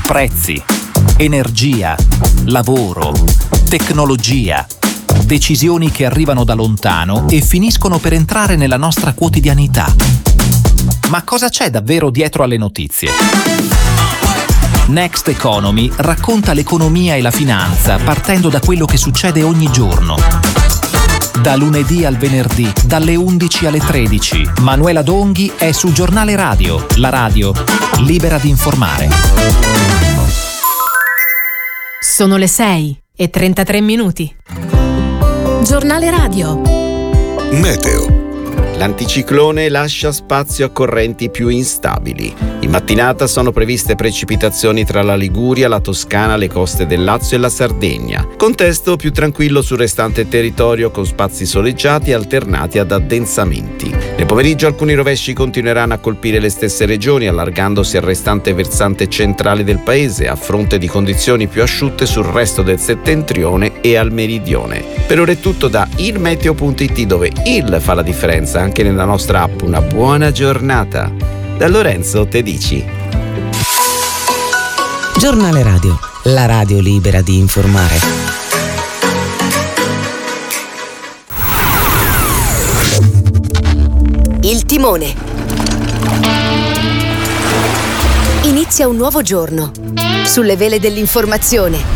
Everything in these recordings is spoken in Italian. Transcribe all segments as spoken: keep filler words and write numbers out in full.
prezzi, energia, lavoro, tecnologia, decisioni che arrivano da lontano e finiscono per entrare nella nostra quotidianità. Ma cosa c'è davvero dietro alle notizie? Next Economy racconta l'economia e la finanza partendo da quello che succede ogni giorno. Da lunedì al venerdì, dalle undici alle tredici, Manuela Donghi è su Giornale Radio, la radio libera di informare. Sono le sei e trentatré minuti. Giornale Radio. Meteo. L'anticiclone lascia spazio a correnti più instabili. In mattinata sono previste precipitazioni tra la Liguria, la Toscana, le coste del Lazio e la Sardegna. Contesto più tranquillo sul restante territorio con spazi soleggiati alternati ad addensamenti. Nel pomeriggio alcuni rovesci continueranno a colpire le stesse regioni, allargandosi al restante versante centrale del paese, a fronte di condizioni più asciutte sul resto del settentrione e al meridione. Per ora è tutto da ilmeteo punto it, dove il fa la differenza anche nella nostra app. Una buona giornata. Da Lorenzo Tedici. Giornale Radio, la radio libera di informare. Il timone. Inizia un nuovo giorno sulle vele dell'informazione.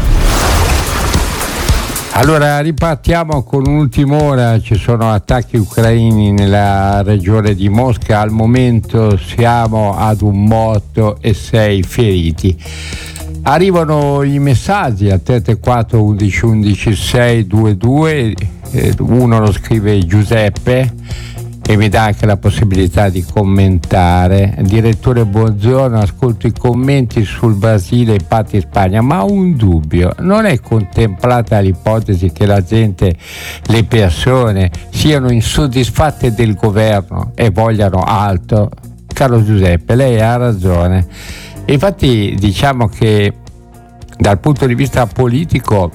Allora ripartiamo con un'ultima ora. Ci sono attacchi ucraini nella regione di Mosca. Al momento siamo ad un morto e sei feriti. Arrivano i messaggi al tre tre quattro undici undici sei due due. Uno lo scrive Giuseppe e mi dà anche la possibilità di commentare. Direttore, buongiorno, ascolto i commenti sul Brasile e patti Spagna, ma ho un dubbio: non è contemplata l'ipotesi che la gente, le persone siano insoddisfatte del governo e vogliano altro? Caro Giuseppe, lei ha ragione. Infatti diciamo che dal punto di vista politico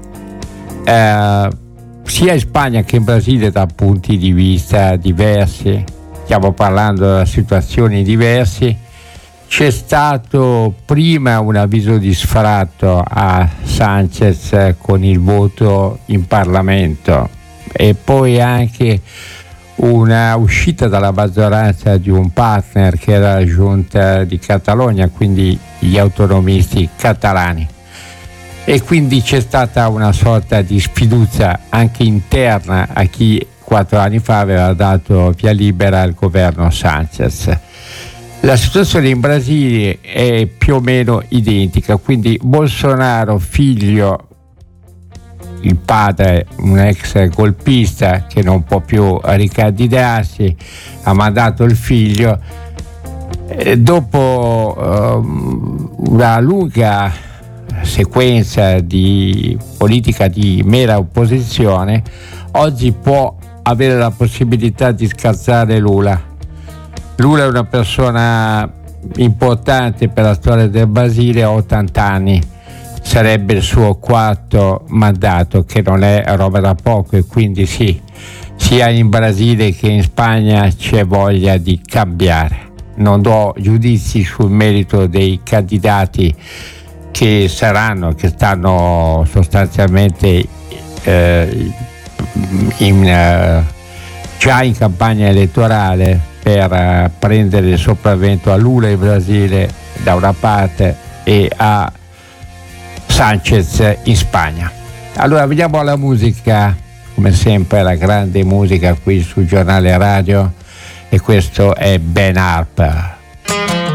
eh, sia in Spagna che in Brasile, da punti di vista diversi, stiamo parlando di situazioni diverse, c'è stato prima un avviso di sfratto a Sánchez con il voto in Parlamento e poi anche una uscita dalla maggioranza di un partner che era la Giunta di Catalogna, quindi gli autonomisti catalani. E quindi c'è stata una sorta di sfiducia anche interna a chi quattro anni fa aveva dato via libera al governo Sánchez. La situazione in Brasile è più o meno identica, quindi Bolsonaro, figlio, il padre, un ex golpista che non può più ricandidarsi, ha mandato il figlio. E dopo um, una lunga sequenza di politica di mera opposizione, oggi può avere la possibilità di scansare Lula. Lula è una persona importante per la storia del Brasile, ha ottanta anni, sarebbe il suo quarto mandato, che non è roba da poco, e quindi sì, sia in Brasile che in Spagna c'è voglia di cambiare. Non do giudizi sul merito dei candidati che saranno, che stanno sostanzialmente eh, in, eh, già in campagna elettorale per eh, prendere il sopravvento a Lula in Brasile da una parte e a Sánchez in Spagna. Allora veniamo alla musica, come sempre la grande musica qui sul Giornale Radio, e questo è Ben Harper.